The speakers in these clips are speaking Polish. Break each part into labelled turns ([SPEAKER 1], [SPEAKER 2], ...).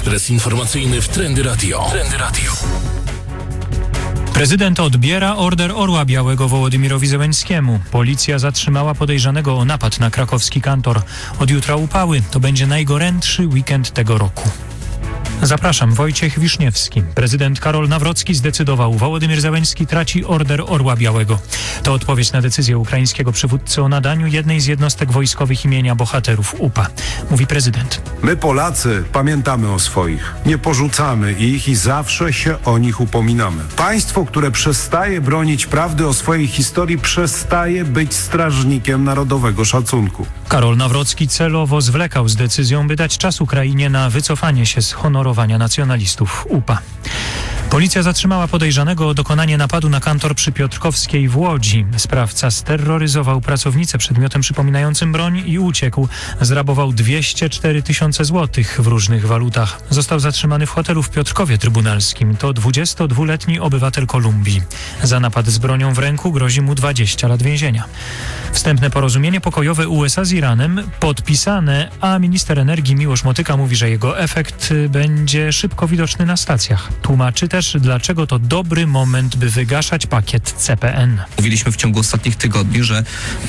[SPEAKER 1] Ekspres informacyjny w Trendy Radio.
[SPEAKER 2] Prezydent odbiera order Orła Białego Wołodymyrowi Zełenskiemu. Policja zatrzymała podejrzanego o napad na krakowski kantor. Od jutra upały. To będzie najgorętszy weekend tego roku. Zapraszam, Wojciech Wiszniewski. Prezydent Karol Nawrocki zdecydował, Wołodymyr Zełenski traci order Orła Białego. To odpowiedź na decyzję ukraińskiego przywódcy o nadaniu jednej z jednostek wojskowych imienia bohaterów UPA. Mówi prezydent.
[SPEAKER 3] My Polacy pamiętamy o swoich, nie porzucamy ich i zawsze się o nich upominamy. Państwo, które przestaje bronić prawdy o swojej historii, przestaje być strażnikiem narodowego szacunku.
[SPEAKER 2] Karol Nawrocki celowo zwlekał z decyzją, by dać czas Ukrainie na wycofanie się z honorowania nacjonalistów UPA. Policja zatrzymała podejrzanego o dokonanie napadu na kantor przy Piotrkowskiej w Łodzi. Sprawca steroryzował pracownicę przedmiotem przypominającym broń i uciekł. Zrabował 204 000 złotych w różnych walutach. Został zatrzymany w hotelu w Piotrkowie Trybunalskim. To 22-letni obywatel Kolumbii. Za napad z bronią w ręku grozi mu 20 lat więzienia. Wstępne porozumienie pokojowe USA z Iranem podpisane, a minister energii Miłosz Motyka mówi, że jego efekt będzie szybko widoczny na stacjach. Tłumaczy też, dlaczego to dobry moment, by wygaszać pakiet CPN.
[SPEAKER 4] Mówiliśmy w ciągu ostatnich tygodni, że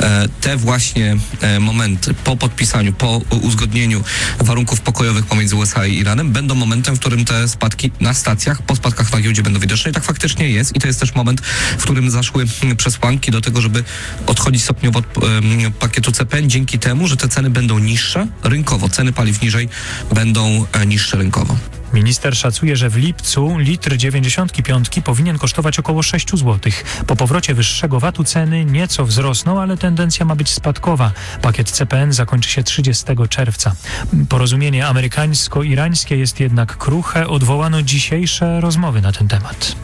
[SPEAKER 4] te właśnie momenty po podpisaniu, po uzgodnieniu warunków pokojowych pomiędzy USA i Iranem będą momentem, w którym te spadki na stacjach, po spadkach na giełdzie będą widoczne. I tak faktycznie jest. I to jest też moment, w którym zaszły przesłanki do tego, żeby odchodzić stopniowo od pakietu CPN dzięki temu, że te ceny będą niższe rynkowo. Ceny paliw niżej będą niższe rynkowo.
[SPEAKER 2] Minister szacuje, że w lipcu litr 95 powinien kosztować około 6 zł. Po powrocie wyższego VAT-u ceny nieco wzrosną, ale tendencja ma być spadkowa. Pakiet CPN zakończy się 30 czerwca. Porozumienie amerykańsko-irańskie jest jednak kruche. Odwołano dzisiejsze rozmowy na ten temat.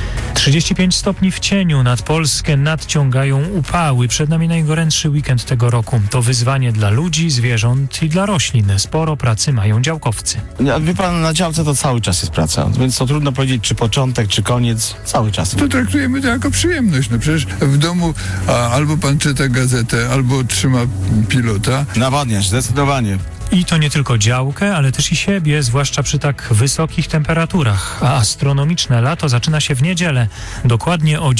[SPEAKER 2] 35 stopni w cieniu nad Polskę nadciągają upały. Przed nami najgorętszy weekend tego roku. To wyzwanie dla ludzi, zwierząt i dla roślin. Sporo pracy mają działkowcy.
[SPEAKER 5] Wie pan, na działce to cały czas jest praca, więc to trudno powiedzieć, czy początek, czy koniec. Cały czas.
[SPEAKER 6] To traktujemy to jako przyjemność. No przecież w domu albo pan czyta gazetę, albo trzyma pilota.
[SPEAKER 5] Nawadniać, zdecydowanie.
[SPEAKER 2] I to nie tylko działkę, ale też i siebie, zwłaszcza przy tak wysokich temperaturach. A astronomiczne lato zaczyna się w niedzielę, dokładnie o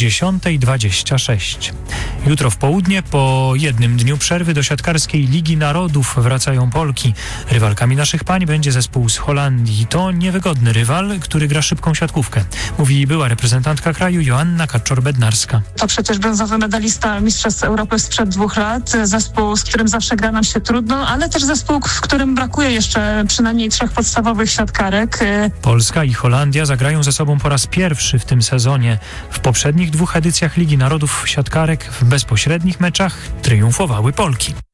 [SPEAKER 2] 10:26. Jutro w południe, po jednym dniu przerwy do siatkarskiej Ligi Narodów wracają Polki. Rywalkami naszych pań będzie zespół z Holandii. To niewygodny rywal, który gra szybką siatkówkę. Mówi była reprezentantka kraju Joanna Kaczor-Bednarska.
[SPEAKER 7] To przecież brązowy medalista Mistrzostw Europy sprzed 2 lat. Zespół, z którym zawsze gra nam się trudno, ale też zespół, w którym brakuje jeszcze przynajmniej 3 podstawowych siatkarek.
[SPEAKER 2] Polska i Holandia zagrają ze sobą po raz pierwszy w tym sezonie. W poprzednich 2 edycjach Ligi Narodów siatkarek w bezpośrednich meczach triumfowały Polki.